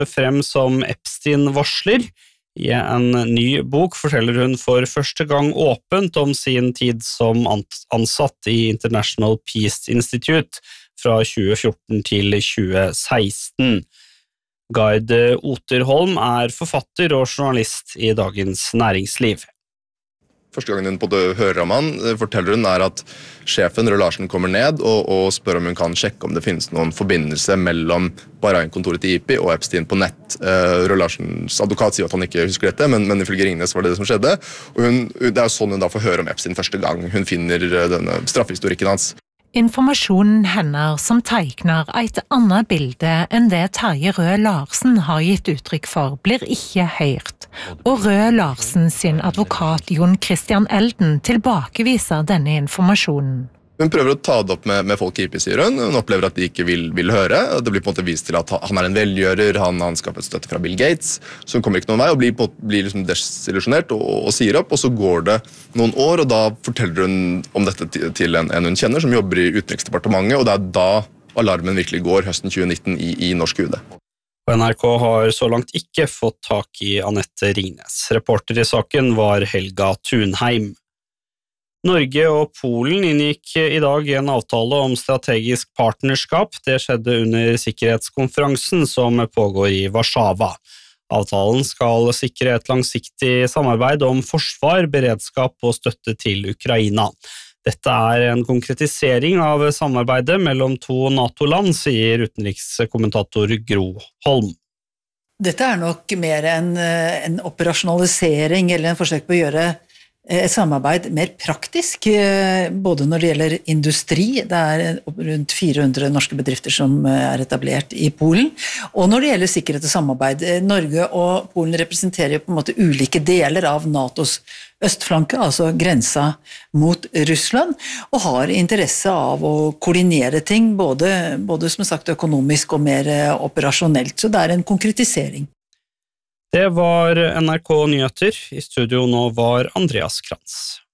slippe frem som Epstein-varsler. I en ny bok forteller hun for første gang åpent om sin tid som ansatt i International Peace Institute fra 2014 til 2016. Gard Oterholm forfatter og journalist i Dagens Næringsliv. Første gangen hun på det hører om han, forteller hun at sjefen Røe Larsen kommer ned og spør om hun kan sjekke om det finnes noen forbindelse mellom Bahrain-kontoret til IP og Epstein på nett. Røe Larsens advokat sier at han ikke husker dette, men ifølge Ringnes var det som skjedde. Og det sånn hun da får høre om Epstein første gang hun finner denne straffehistorikken hans. Informasjonen hennes som tegner et annet bilde enn det Terje Røe Larsen har gitt uttrykk for, blir ikke hørt. Og Røe Larsen sin advokat Jon Christian Elden tilbakeviser denne informasjonen. Hun prøver å ta det opp med folk i IP, sier hun. Hun opplever at de ikke vil høre. Det blir på en måte vist til at han en velgjører, han skaffet støtte fra Bill Gates, så hun kommer ikke noen vei og blir liksom desillusjonert og sier opp, og så går det noen år, og da forteller hun om dette til en hun kjenner, som jobber i Utenriksdepartementet, og det da alarmen virkelig går høsten 2019 i norsk UD. NRK har så langt ikke fått tak i Anette Ringnes. Reporter i saken var Helga Thunheim. Norge og Polen inngikk i dag en avtale om strategisk partnerskap. Det skjedde under sikkerhetskonferansen som pågår i Warszawa. Avtalen skal sikre et langsiktig samarbeid om forsvar, beredskap og støtte til Ukraina. Dette en konkretisering av samarbeidet mellom to NATO-land, sier utenrikskommentator Gro Holm. Dette nok mer en operasjonalisering eller en forsøk på å gjøre et samarbeid mer praktisk, både når det gjelder industri, det rundt 400 norske bedrifter som etablert i Polen, og når det gjelder sikkerhet og samarbeid. Norge og Polen representerer på en måte ulike deler av NATOs østflanke, altså grensa mot Russland, og har interesse av å koordinere ting, både som sagt økonomisk og mer operasjonelt, så det en konkretisering. Det var NRK Nyheter. I studio nå var Andreas Krantz.